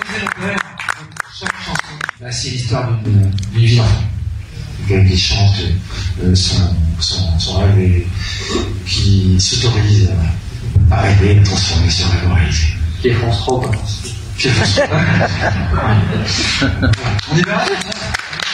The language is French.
Chaque chanson, bah, c'est l'histoire d'une vie d'enfant. Quelqu'un qui chante son rêve et qui s'autorise à rêver, à transformer son rêve en réalité. Qui est France 3, Qui est France 3. On y va?